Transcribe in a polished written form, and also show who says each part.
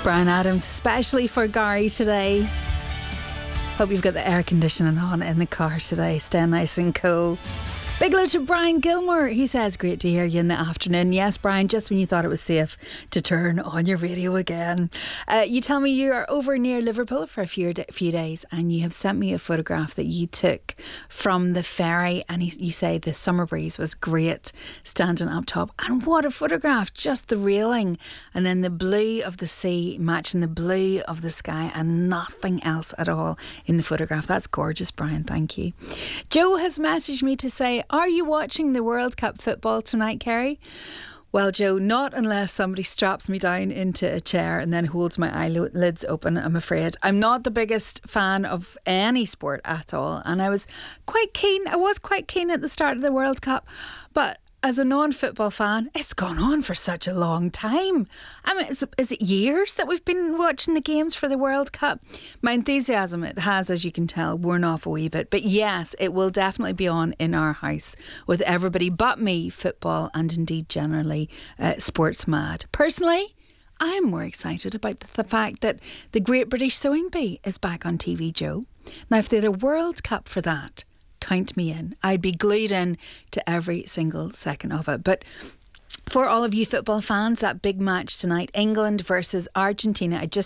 Speaker 1: Brian Adams, especially for Gary today. Hope you've got the air conditioning on in the car today. Stay nice and cool. Big hello to Brian Gilmore. He says, great to hear you in the afternoon. Yes, Brian, just when you thought it was safe to turn on your radio again. You tell me you are over near Liverpool for a few days, and you have sent me a photograph that you took from the ferry, and you say the summer breeze was great standing up top. And what a photograph, just the railing and then the blue of the sea matching the blue of the sky and nothing else at all in the photograph. That's gorgeous, Brian, thank you. Joe has messaged me to say, are you watching the World Cup football tonight, Kerry? Well, Joe, not unless somebody straps me down into a chair and then holds my eyelids open, I'm afraid. I'm not the biggest fan of any sport at all, and I was quite keen at the start of the World Cup, but as a non-football fan, it's gone on for such a long time. I mean, is it years that we've been watching the games for the World Cup? My enthusiasm, it has, as you can tell, worn off a wee bit. But yes, it will definitely be on in our house with everybody but me, football and indeed generally sports mad. Personally, I'm more excited about the fact that the Great British Sewing Bee is back on TV, Joe. Now, if they had a World Cup for that, count me in. I'd be glued in to every single second of it. But for all of you football fans, that big match tonight, England versus Argentina, I just